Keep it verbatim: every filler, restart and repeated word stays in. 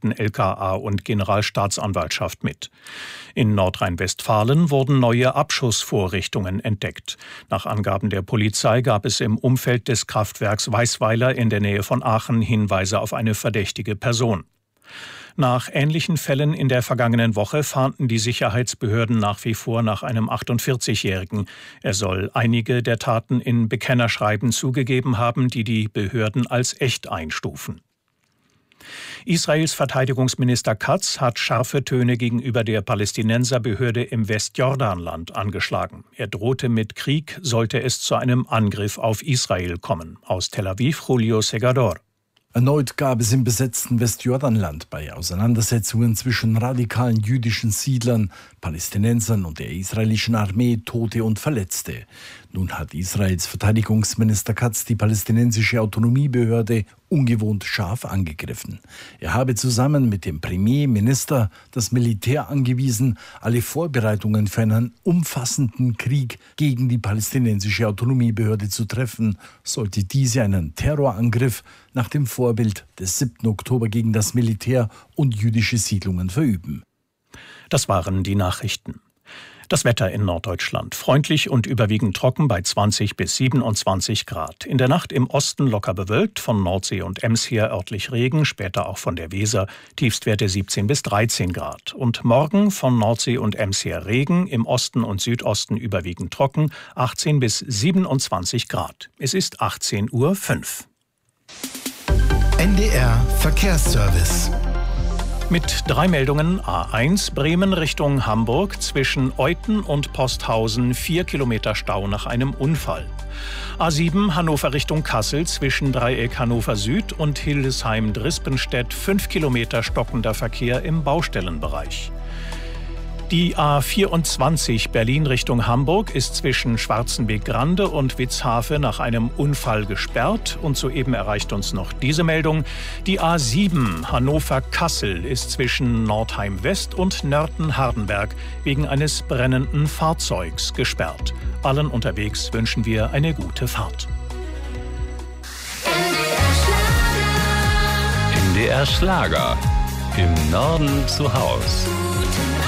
teilten L K A und Generalstaatsanwaltschaft mit. In Nordrhein-Westfalen wurden neue Abschussvorrichtungen entdeckt. Nach Angaben der Polizei gab es im Umfeld des Kraftwerks Weißweiler in der Nähe von Aachen Hinweise auf eine verdächtige Person. Nach ähnlichen Fällen in der vergangenen Woche fahnden die Sicherheitsbehörden nach wie vor nach einem achtundvierzigjährigen. Er soll einige der Taten in Bekennerschreiben zugegeben haben, die die Behörden als echt einstufen. Israels Verteidigungsminister Katz hat scharfe Töne gegenüber der Palästinenserbehörde im Westjordanland angeschlagen. Er drohte mit Krieg, sollte es zu einem Angriff auf Israel kommen. Aus Tel Aviv, Julio Segador. Erneut gab es im besetzten Westjordanland bei Auseinandersetzungen zwischen radikalen jüdischen Siedlern, Palästinensern und der israelischen Armee Tote und Verletzte. Nun hat Israels Verteidigungsminister Katz die palästinensische Autonomiebehörde ungewohnt scharf angegriffen. Er habe zusammen mit dem Premierminister das Militär angewiesen, alle Vorbereitungen für einen umfassenden Krieg gegen die palästinensische Autonomiebehörde zu treffen, sollte diese einen Terrorangriff nach dem Vorbild des siebten Oktober gegen das Militär und jüdische Siedlungen verüben. Das waren die Nachrichten. Das Wetter in Norddeutschland. Freundlich und überwiegend trocken bei zwanzig bis siebenundzwanzig Grad. In der Nacht im Osten locker bewölkt, von Nordsee und Ems her örtlich Regen, später auch von der Weser, Tiefstwerte siebzehn bis dreizehn Grad. Und morgen von Nordsee und Ems her Regen, im Osten und Südosten überwiegend trocken, achtzehn bis siebenundzwanzig Grad. Es ist achtzehn Uhr fünf. N D R Verkehrsservice. Mit drei Meldungen. A eins Bremen Richtung Hamburg, zwischen Euthen und Posthausen vier Kilometer Stau nach einem Unfall. A sieben Hannover Richtung Kassel, zwischen Dreieck Hannover Süd und Hildesheim-Drispenstedt fünf Kilometer stockender Verkehr im Baustellenbereich. Die A vierundzwanzig Berlin Richtung Hamburg ist zwischen Schwarzenbeck-Grande und Witzhafe nach einem Unfall gesperrt. Und soeben erreicht uns noch diese Meldung. Die A sieben Hannover-Kassel ist zwischen Nordheim-West und Nörten-Hardenberg wegen eines brennenden Fahrzeugs gesperrt. Allen unterwegs wünschen wir eine gute Fahrt. N D R Schlager. Im Norden zu Haus.